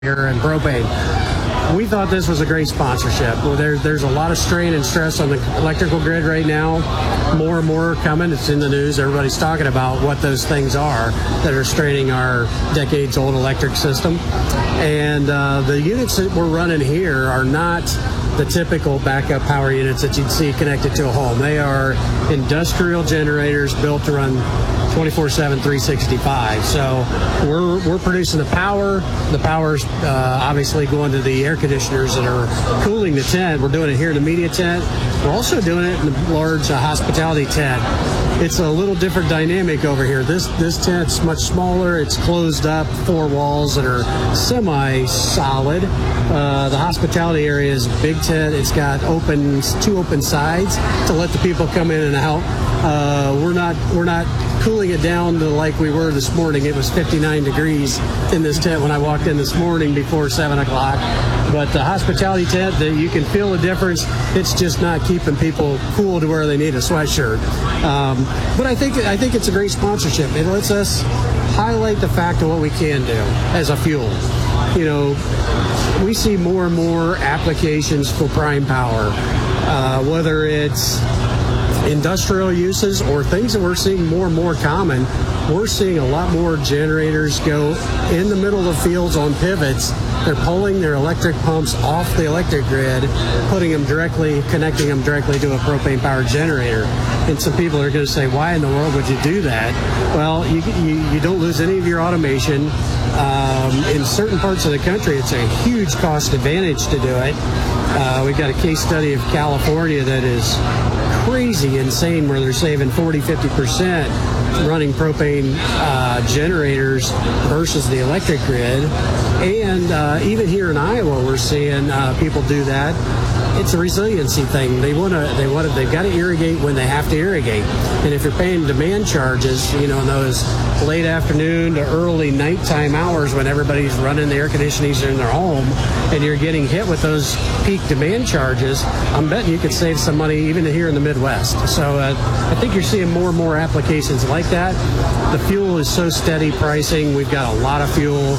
here and propane. We thought this was a great sponsorship. Well, there's a lot of strain and stress on the electrical grid right now. More and more coming. It's in the news. Everybody's talking about what those things are that are straining our decades-old electric system. And the units that we're running here are not the typical backup power units that you'd see connected to a home. They are industrial generators built to run 24/7, 365. So we're producing the power. The power's obviously going to the air conditioners that are cooling the tent. We're doing it here in the media tent. We're also doing it in the large hospitality tent. It's a little different dynamic over here. This tent's much smaller. It's closed up, 4 walls that are semi-solid. The hospitality area is a big tent. It's got 2 open sides to let the people come in and out. We're not cooling it down to like we were this morning. It was 59 degrees in this tent when I walked in this morning before 7 o'clock. But the hospitality tent, you can feel the difference. It's just not keeping people cool to where they need a sweatshirt. But I think it's a great sponsorship. It lets us highlight the fact of what we can do as a fuel. You know, we see more and more applications for prime power, whether it's industrial uses or things that we're seeing more and more common. We're seeing a lot more generators go in the middle of the fields on pivots. They're pulling their electric pumps off the electric grid, connecting them directly to a propane powered generator. And some people are going to say, why in the world would you do that? Well, you don't lose any of your automation. In certain parts of the country, it's a huge cost advantage to do it. We've got a case study of California that is crazy insane, where they're saving 40-50% running propane generators versus the electric grid. And even here in Iowa, we're seeing people do that. It's a resiliency thing. They've got to irrigate when they have to irrigate. And if you're paying demand charges, you know, in those late afternoon to early nighttime hours when everybody's running the air conditioning in their home, and you're getting hit with those peak demand charges, I'm betting you could save some money even here in the Midwest. So I think you're seeing more and more applications like that. The fuel is so steady pricing. We've got a lot of fuel.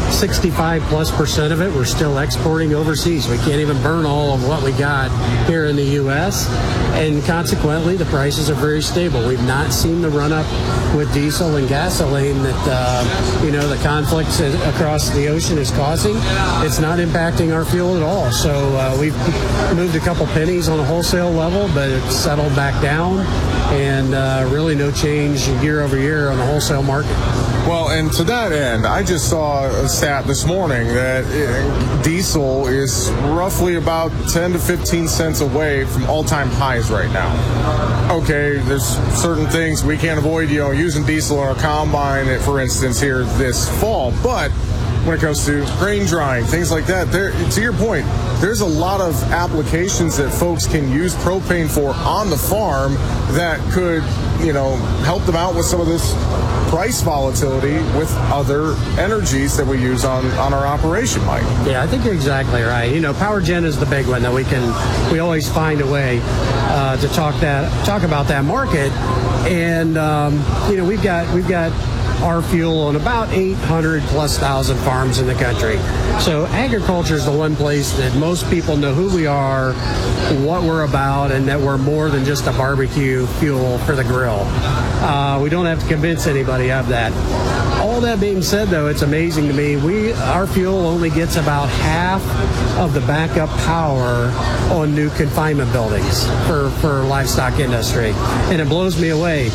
65+% of it we're still exporting overseas. We can't even burn all of what we got here in the U.S. and consequently the prices are very stable. We've not seen the run up with diesel and gasoline that the conflicts across the ocean is causing. It's not impacting our fuel at all. So we've moved a couple pennies on a wholesale level, but it's settled back down, and really no change year over year on the wholesale market. Well, and to that end, I just saw a stat this morning that diesel is roughly about 10 to 15 cents away from all-time highs right now. Okay, there's certain things we can't avoid, using diesel in our combine, for instance, here this fall, but when it comes to grain drying, things like that, to your point, there's a lot of applications that folks can use propane for on the farm that could, help them out with some of this price volatility with other energies that we use on our operation, Mike. Yeah, I think you're exactly right. Power gen is the big one that we always find a way to talk about that market. And we've got our fuel on about 800,000+ farms in the country. So agriculture is the one place that most people know who we are, what we're about, and that we're more than just a barbecue fuel for the grill. We don't have to convince anybody of that. All that being said, though, it's amazing to me. Our fuel only gets about half of the backup power on new confinement buildings for livestock industry, and it blows me away.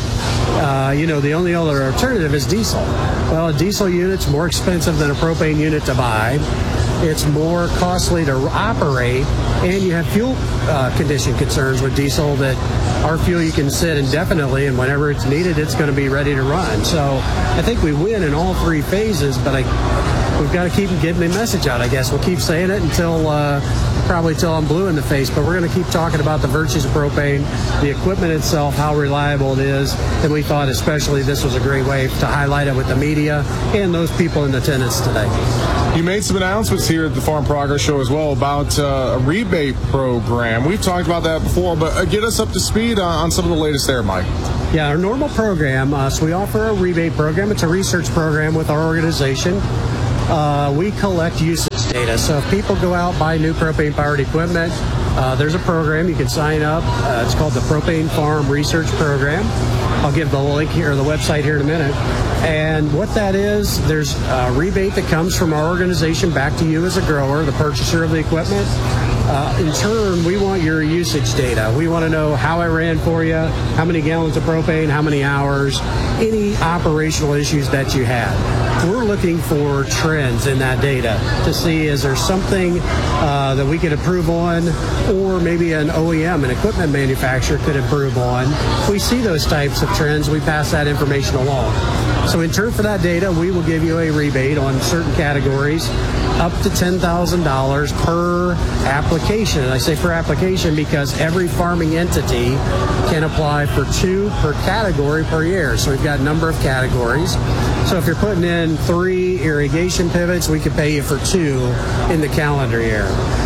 The only other alternative is diesel. Well, a diesel unit's more expensive than a propane unit to buy. It's more costly to operate, and you have fuel condition concerns with diesel. That our fuel, you can sit indefinitely, and whenever it's needed, it's going to be ready to run. So I think we win in all 3 phases, but we've got to keep getting the message out, I guess. We'll keep saying it probably till I'm blue in the face, but we're going to keep talking about the virtues of propane, the equipment itself, how reliable it is, and we thought especially this was a great way to highlight it with the media and those people in attendance today. You made some announcements here at the Farm Progress Show as well about a rebate program. We've talked about that before, but get us up to speed on some of the latest there, Mike. Yeah, our normal program, so we offer a rebate program. It's a research program with our organization. we collect usage data. So if people go out, buy new propane-powered equipment, there's a program you can sign up. It's called the Propane Farm Research Program. I'll give the link here, or the website here in a minute. And what that is, there's a rebate that comes from our organization back to you as a grower, the purchaser of the equipment. In turn, we want your usage data. We want to know how it ran for you, how many gallons of propane, how many hours, any operational issues that you had. We're looking for trends in that data to see, is there something that we could improve on, or maybe an OEM, an equipment manufacturer, could improve on. If we see those types of trends, we pass that information along. So in turn for that data, we will give you a rebate on certain categories up to $10,000 per application. And I say per application because every farming entity can apply for 2 per category per year. So we've got a number of categories. So if you're putting in 3 irrigation pivots, we could pay you for 2 in the calendar year.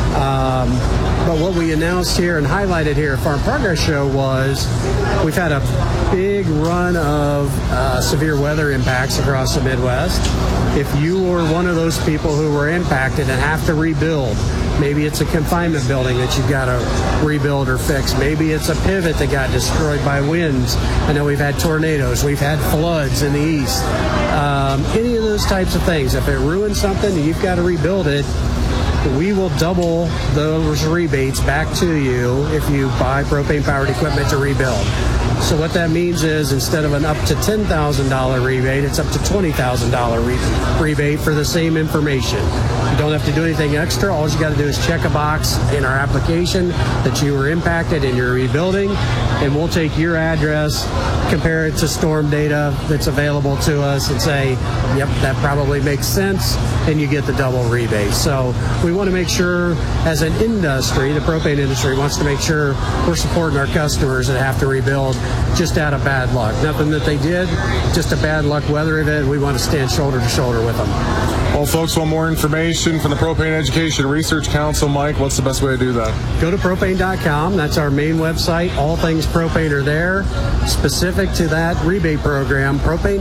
But what we announced here and highlighted here at Farm Progress Show was we've had a big run of severe weather impacts across the Midwest. If you were one of those people who were impacted and have to rebuild, maybe it's a confinement building that you've got to rebuild or fix. Maybe it's a pivot that got destroyed by winds. I know we've had tornadoes. We've had floods in the east. Any of those types of things. If it ruins something and you've got to rebuild it, we will double those rebates back to you if you buy propane-powered equipment to rebuild. So what that means is instead of an up to $10,000 rebate, it's up to $20,000 rebate for the same information. You don't have to do anything extra. All you got to do is check a box in our application that you were impacted and you're rebuilding, and we'll take your address, compare it to storm data that's available to us, and say, yep, that probably makes sense, and you get the double rebate. So we want to make sure, as an industry, the propane industry wants to make sure we're supporting our customers that have to rebuild just out of bad luck. Nothing that they did, just a bad luck weather event. We want to stand shoulder to shoulder with them. Well, folks want more information from the Propane Education Research Council. Mike, what's the best way to do that? Go to propane.com. That's our main website. All things propane are there. Specific to that rebate program,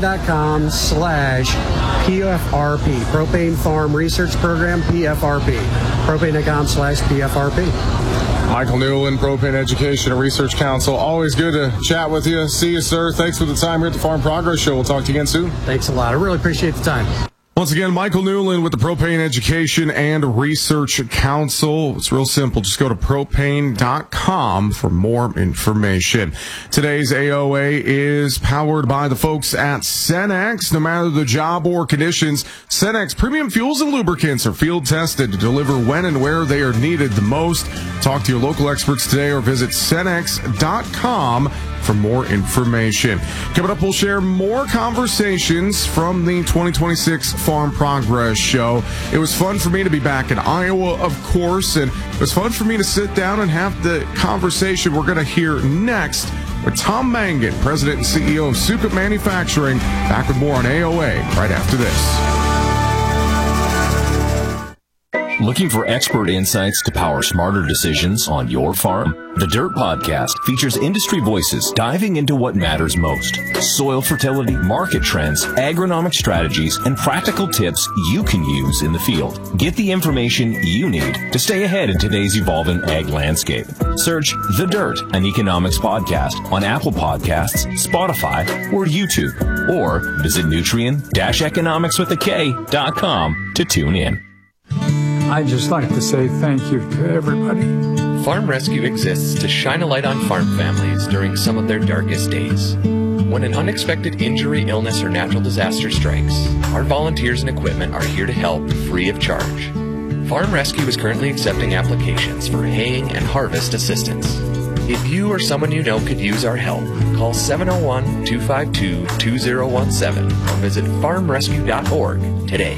propane.com/PFRP. Propane Farm Research Program, PFRP. Propane.com/PFRP. Michael Newland, Propane Education and Research Council. Always good to chat with you. See you, sir. Thanks for the time here at the Farm Progress Show. We'll talk to you again soon. Thanks a lot. I really appreciate the time. Once again, Michael Newland with the Propane Education and Research Council. It's real simple. Just go to propane.com for more information. Today's AOA is powered by the folks at Cenex. No matter the job or conditions, Cenex premium fuels and lubricants are field tested to deliver when and where they are needed the most. Talk to your local experts today or visit Cenex.com for more information. Coming up, we'll share more conversations from the 2026 Farm Progress Show. It was fun for me to be back in Iowa, of course, and it was fun for me to sit down and have the conversation we're going to hear next with Tom Mangan, President and CEO of Sukup Manufacturing. Back with more on AOA right after this. Looking for expert insights to power smarter decisions on your farm? The Dirt Podcast features industry voices diving into what matters most: soil fertility, market trends, agronomic strategies, and practical tips you can use in the field. Get the information you need to stay ahead in today's evolving ag landscape. Search The Dirt, an economics podcast, on Apple Podcasts, Spotify, or YouTube, or visit nutrien-economicswithak.com to tune in. I'd just like to say thank you to everybody. Farm Rescue exists to shine a light on farm families during some of their darkest days. When an unexpected injury, illness, or natural disaster strikes, our volunteers and equipment are here to help free of charge. Farm Rescue is currently accepting applications for haying and harvest assistance. If you or someone you know could use our help, call 701-252-2017 or visit farmrescue.org today.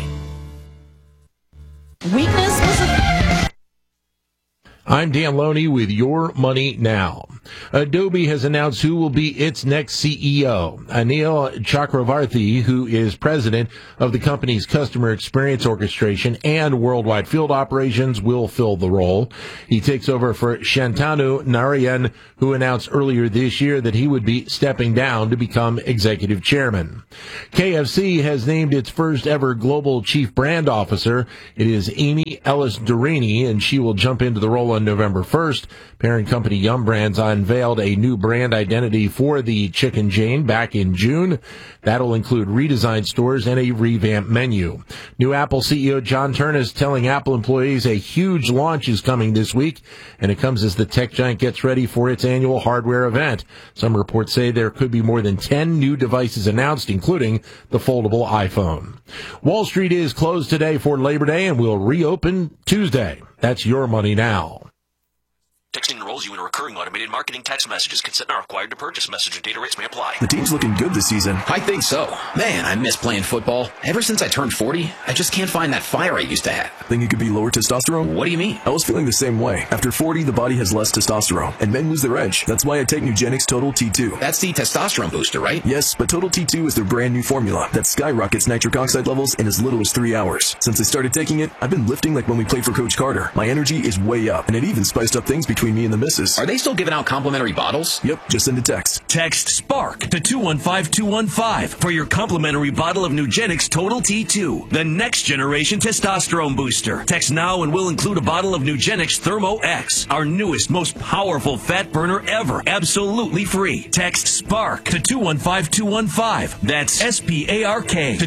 I'm Dan Loney with Your Money Now. Adobe has announced who will be its next CEO. Anil Chakravarthy, who is president of the company's customer experience orchestration and worldwide field operations, will fill the role. He takes over for Shantanu Narayan, who announced earlier this year that he would be stepping down to become executive chairman. KFC has named its first ever global chief brand officer. It is Amy Ellis Duraney, and she will jump into the role on November 1st. Parent company Yum Brands unveiled a new brand identity for the chicken chain back in June. That'll include redesigned stores and a revamped menu. New Apple CEO John Ternus telling Apple employees a huge launch is coming this week, and it comes as the tech giant gets ready for its annual hardware event. Some reports say there could be more than 10 new devices announced, including the foldable iPhone. Wall Street is closed today for Labor Day and will reopen Tuesday. That's Your Money Now. Texting enrolls you in a recurring automated marketing text messages. Consent not required to purchase. Message and data rates may apply. The team's looking good this season. I think so. Man, I miss playing football. Ever since I turned 40, I just can't find that fire I used to have. Think it could be lower testosterone? What do you mean? I was feeling the same way. After 40, the body has less testosterone, and men lose their edge. That's why I take Nugenix Total T2. That's the testosterone booster, right? Yes, but Total T2 is their brand new formula that skyrockets nitric oxide levels in as little as 3 hours. Since I started taking it, I've been lifting like when we played for Coach Carter. My energy is way up, and it even spiced up things between me and the missus. Are they still giving out complimentary bottles? Yep, just send a text. Text SPARK to 215-215 for your complimentary bottle of Nugenix Total T2, the next generation testosterone booster. Text now and we'll include a bottle of Nugenix Thermo X, our newest, most powerful fat burner ever, absolutely free. Text SPARK to 215-215. That's SPARK to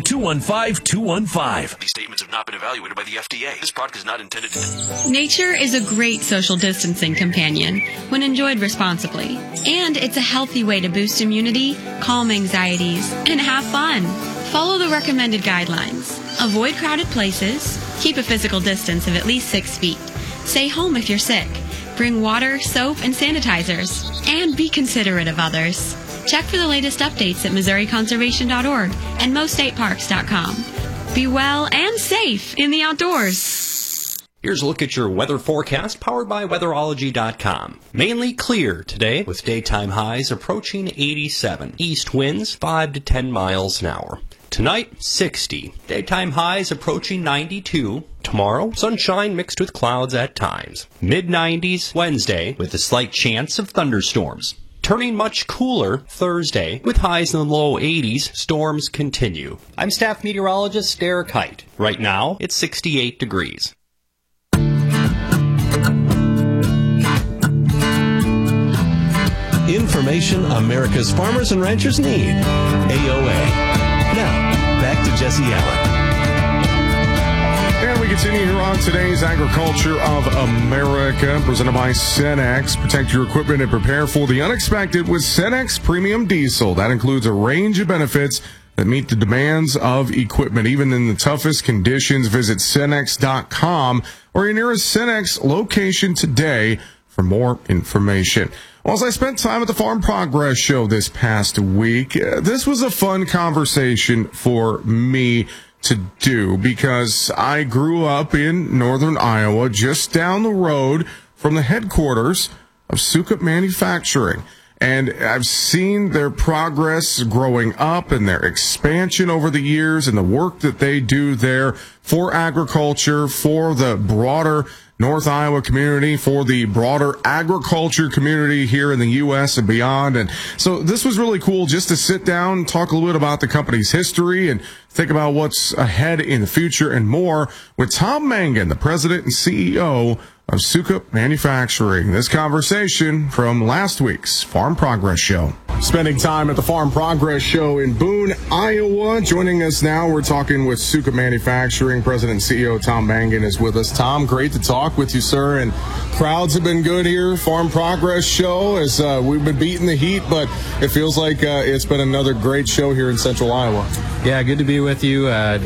215-215. These statements have not been evaluated by the FDA. This product is not intended to... Nature is a great social distancing companion when enjoyed responsibly. And it's a healthy way to boost immunity, calm anxieties, and have fun. Follow the recommended guidelines. Avoid crowded places. Keep a physical distance of at least 6 feet. Stay home if you're sick. Bring water, soap, and sanitizers. And be considerate of others. Check for the latest updates at MissouriConservation.org and MostStateParks.com. Be well and safe in the outdoors. Here's a look at your weather forecast powered by weatherology.com. Mainly clear today with daytime highs approaching 87. East winds 5 to 10 miles an hour. Tonight, 60. Daytime highs approaching 92. Tomorrow, sunshine mixed with clouds at times. Mid-90s Wednesday with a slight chance of thunderstorms. Turning much cooler Thursday with highs in the low 80s. Storms continue. I'm staff meteorologist Derek Height. Right now, it's 68 degrees. Information America's farmers and ranchers need. AOA. Now, back to Jesse Allen. And we continue here on today's Agriculture of America, presented by Cenex. Protect your equipment and prepare for the unexpected with Cenex Premium Diesel. That includes a range of benefits that meet the demands of equipment, even in the toughest conditions. Visit Cenex.com or your nearest Cenex location today for more information. Well, as I spent time at the Farm Progress Show this past week, this was a fun conversation for me to do because I grew up in northern Iowa, just down the road from the headquarters of Sukup Manufacturing. And I've seen their progress growing up and their expansion over the years and the work that they do there for agriculture, for the broader North Iowa community, for the broader agriculture community here in the U.S. and beyond. And so this was really cool just to sit down and talk a little bit about the company's history and think about what's ahead in the future and more with Tom Mangan, the president and CEO of Sukup Manufacturing. This conversation from last week's Farm Progress Show. Spending time at the Farm Progress Show in Boone, Iowa. Joining us now, we're talking with Sukup Manufacturing. President and CEO Tom Mangan is with us. Tom, great to talk with you, sir. And crowds have been good here. Farm Progress Show, as we've been beating the heat, but it feels like it's been another great show here in Central Iowa. Yeah, good to be with you.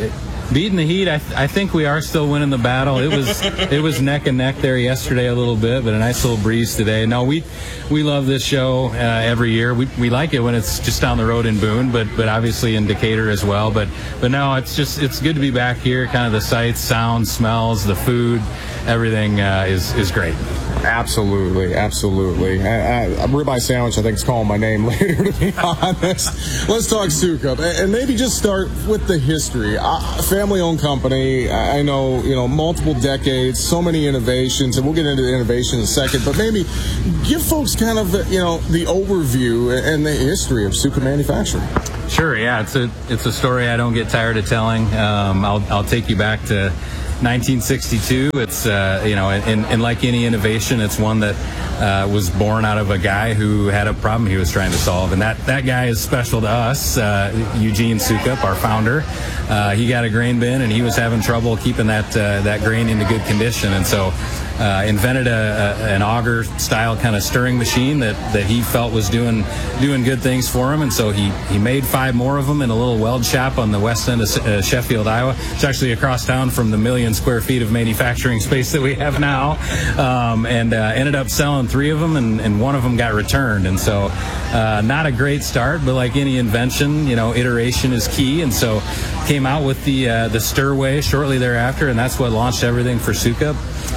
beating the heat, I think we are still winning the battle. It was neck and neck there yesterday a little bit, but a nice little breeze today. No, we love this show every year. We like it when it's just down the road in Boone, but obviously in Decatur as well. But no, it's good to be back here. Kind of the sights, sounds, smells, the food, everything is great. Absolutely. A ribeye sandwich, I think, is calling my name later, to be honest. Let's talk Sukup, and maybe just start with the history. Family-owned company. I know, multiple decades, so many innovations, and we'll get into the innovation in a second. But maybe give folks kind of, the overview and the history of Sukup manufacturing. Sure. Yeah, it's a story I don't get tired of telling. I'll take you back to 1962. It's and like any innovation, it's one that was born out of a guy who had a problem he was trying to solve, and that guy is special to us. Eugene Sukup, our founder, he got a grain bin and he was having trouble keeping that grain into good condition, and so invented an auger style kind of stirring machine that he felt was doing good things for him, and so he made 5 more of them in a little weld shop on the west end of Sheffield, Iowa. It's actually across town from the 1 million square feet of manufacturing space that we have now, and ended up selling 3 of them, and 1 of them got returned. And so not a great start, but like any invention, iteration is key, and so came out with the Stirway shortly thereafter, and that's what launched everything for Sukup.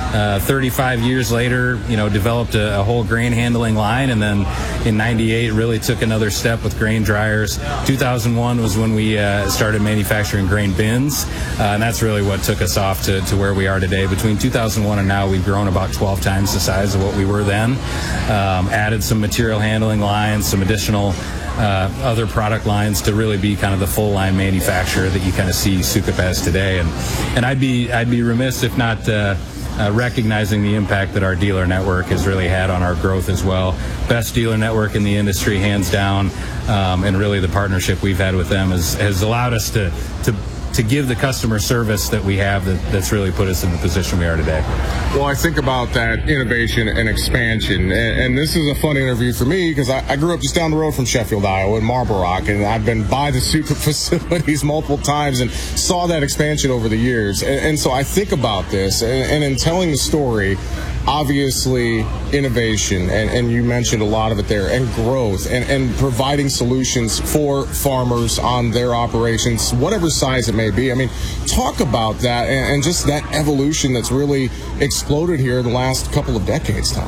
35 years later, developed a whole grain handling line, and then in '98 really took another step with grain dryers. 2001 was when we started manufacturing grain bins, and that's really what took us off to where we are today. Between 2001 and now, we've grown about 12 times the size of what we were then. Added some material handling lines, some additional other product lines to really be kind of the full line manufacturer that you kind of see Sukup as today. And I'd be remiss if not recognizing the impact that our dealer network has really had on our growth as well. Best dealer network in the industry, hands down, and really the partnership we've had with them has allowed us to give the customer service that we have that's really put us in the position we are today. Well, I think about that innovation and expansion, and this is a fun interview for me because I grew up just down the road from Sheffield, Iowa, in Marble Rock, and I've been by the Sukup facilities multiple times and saw that expansion over the years. And so I think about this, and in telling the story, obviously innovation, and you mentioned a lot of it there, and growth, and providing solutions for farmers on their operations, whatever size it may be. I mean, talk about that and just that evolution that's really exploded here in the last couple of decades, Tom.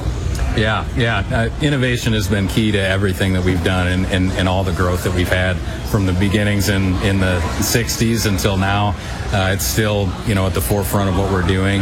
Yeah. Innovation has been key to everything that we've done and all the growth that we've had from the beginnings in the 60s until now. It's still, at the forefront of what we're doing.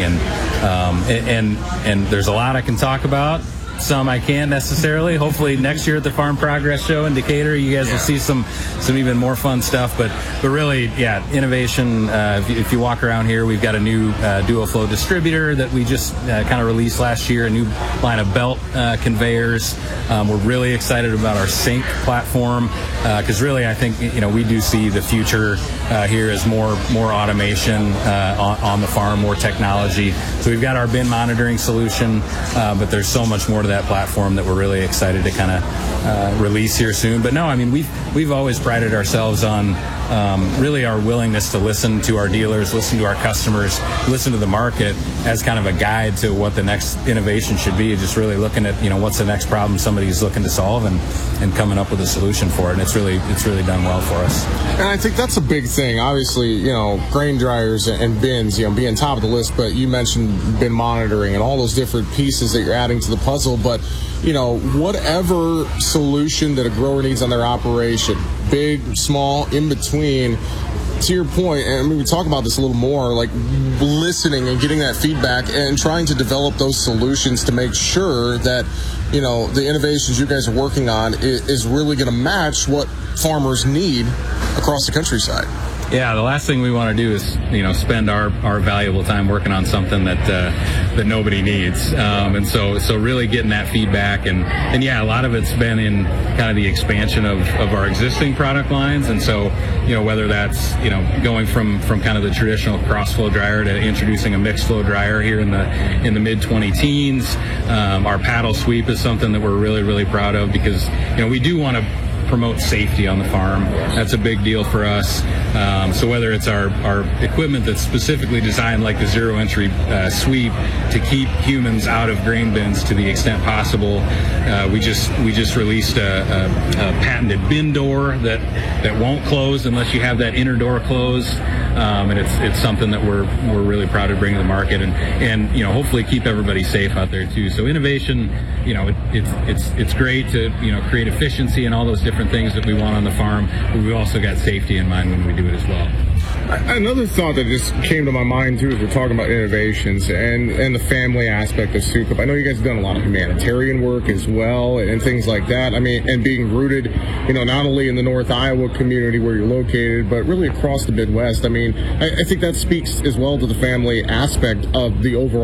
And there's a lot I can talk about. Some I can't necessarily. Hopefully next year at the Farm Progress Show in Decatur, you guys will see some even more fun stuff. But really, innovation. If you walk around here, we've got a new dual flow distributor that we just kind of released last year. A new line of belt conveyors. We're really excited about our Sync platform because really, I think we do see the future here as more automation on the farm, more technology. So we've got our bin monitoring solution, but there's so much more to that platform that we're really excited to kind of release here soon. But no, I mean, we've always prided ourselves on really our willingness to listen to our dealers, listen to our customers, listen to the market as kind of a guide to what the next innovation should be. Just really looking at what's the next problem somebody's looking to solve and coming up with a solution for it. And it's really done well for us. And I think that's a big thing. Obviously, grain dryers and bins, being top of the list. But you mentioned bin monitoring and all those different pieces that you're adding to the puzzle. But whatever solution that a grower needs on their operation, big, small, in between, to your point, and we talk about this a little more, like listening and getting that feedback and trying to develop those solutions to make sure that, the innovations you guys are working on is really going to match what farmers need across the countryside. Yeah, the last thing we want to do is, spend our valuable time working on something that nobody needs. And so really getting that feedback and yeah, a lot of it's been in kind of the expansion of our existing product lines. And so, whether that's, going from kind of the traditional cross flow dryer to introducing a mixed flow dryer here in the mid 20 teens. Our paddle sweep is something that we're really, really proud of because, we do want to promote safety on the farm. That's a big deal for us. So whether it's our equipment that's specifically designed like the zero entry sweep to keep humans out of grain bins to the extent possible, we just released a patented bin door that won't close unless you have that inner door closed, and it's something that we're really proud to bring to the market, and hopefully keep everybody safe out there too. So innovation, it's great to create efficiency and all those different things that we want on the farm, but we've also got safety in mind when we do it as well. Another thought that just came to my mind too as we're talking about innovations and the family aspect of Sukup. I know you guys have done a lot of humanitarian work as well and things like that. I mean, and being rooted, not only in the North Iowa community where you're located, but really across the Midwest. I mean, I think that speaks as well to the family aspect of the overall